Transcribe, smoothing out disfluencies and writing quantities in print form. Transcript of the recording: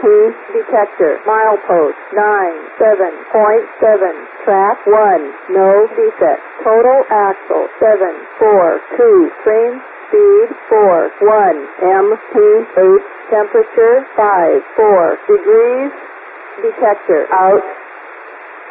detector. Milepost 97.7. Track 1. No defect. Total axle 742. Frame speed 41. MPH. Temperature 54 degrees. Detector out.